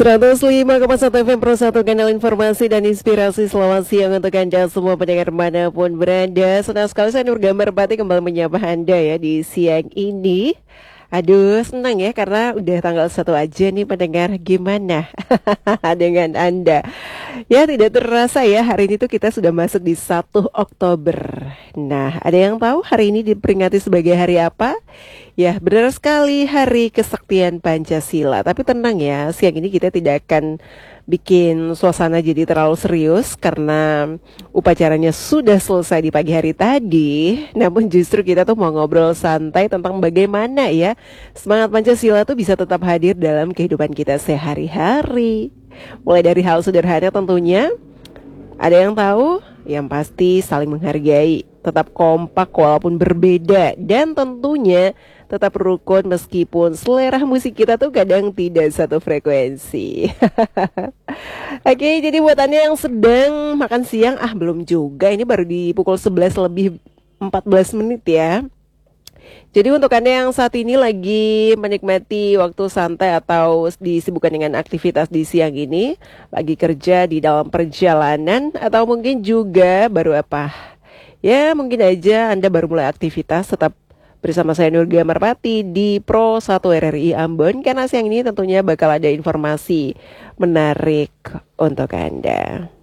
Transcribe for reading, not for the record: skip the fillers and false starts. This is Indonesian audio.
105,1 FM Pro 1 kanal informasi dan inspirasi. Selamat siang untuk Anda semua pendengar manapun berada. Senang sekali saya Nur Merpati kembali menyapa Anda ya di siang ini. Aduh, senang ya karena udah tanggal 1 aja nih pendengar. Gimana dengan Anda? Ya, tidak terasa ya hari ini tuh kita sudah masuk di 1 Oktober. Nah, ada yang tahu hari ini diperingati sebagai hari apa? Ya, benar sekali, Hari Kesaktian Pancasila. Tapi tenang ya, siang ini kita tidak akan bikin suasana jadi terlalu serius karena upacaranya sudah selesai di pagi hari tadi. Namun justru kita tuh mau ngobrol santai tentang bagaimana ya semangat Pancasila tuh bisa tetap hadir dalam kehidupan kita sehari-hari. Mulai dari hal sederhana tentunya. Ada yang tahu? Yang pasti saling menghargai, tetap kompak walaupun berbeda, dan tentunya tetap rukun meskipun selera musik kita tuh kadang tidak satu frekuensi. Oke, jadi buat Anda yang sedang makan siang, belum juga, ini baru di pukul 11 lebih 14 menit ya. Jadi untuk Anda yang saat ini lagi menikmati waktu santai atau disibukkan dengan aktivitas di siang ini, lagi kerja di dalam perjalanan atau mungkin juga baru ya mungkin aja Anda baru mulai aktivitas, tetap bersama saya Nur Merpati di Pro 1 RRI Ambon karena siang ini tentunya bakal ada informasi menarik untuk Anda.